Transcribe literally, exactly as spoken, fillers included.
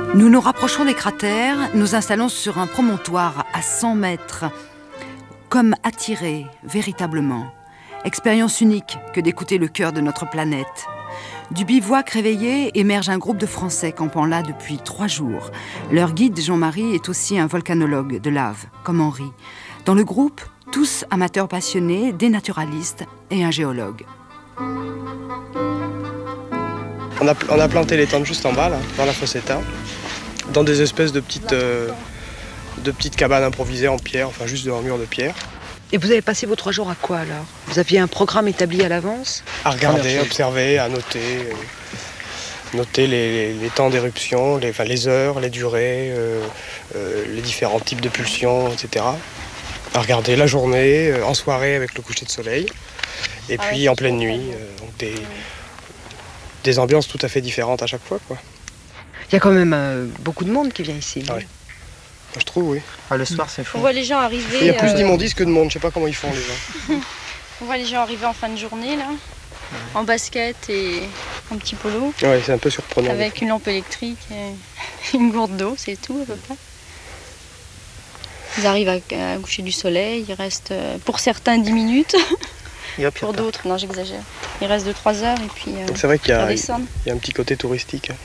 Nous nous rapprochons des cratères, nous installons sur un promontoire à cent mètres, comme attirés, véritablement. Expérience unique que d'écouter le cœur de notre planète. Du bivouac réveillé émerge un groupe de Français campant là depuis trois jours. Leur guide, Jean-Marie, est aussi un volcanologue de lave, comme Henri. Dans le groupe, tous amateurs passionnés, des naturalistes et un géologue. On a, on a planté les tentes juste en bas, là, dans la Fossetta, dans des espèces de petites, euh, de petites cabanes improvisées en pierre, enfin juste en mur de pierre. Et vous avez passé vos trois jours à quoi alors? Vous aviez un programme établi à l'avance? À regarder, observer, à noter, euh, noter les, les, les temps d'éruption, les, enfin, les heures, les durées, euh, euh, les différents types de pulsions, et cetera. À regarder la journée, euh, en soirée avec le coucher de soleil, et ah puis ouais, en pleine nuit, euh, donc des, des ambiances tout à fait différentes à chaque fois, quoi. Il y a quand même euh, beaucoup de monde qui vient ici. Ah ouais. Je trouve, oui. Ah, le soir, c'est fou. On voit les gens arriver. Il y a plus euh... d'immondices que de monde, je sais pas comment ils font les gens. On voit les gens arriver en fin de journée, là, ouais. En basket et en petit polo. Ouais, c'est un peu surprenant. Avec une lampe électrique et une gourde d'eau, c'est tout à peu près. Ils arrivent à, à coucher du soleil, ils restent pour certains dix minutes. Et hop, pour d'autres, non j'exagère. Ils restent deux trois heures et puis euh, c'est vrai qu'il y a, il y a un petit côté touristique.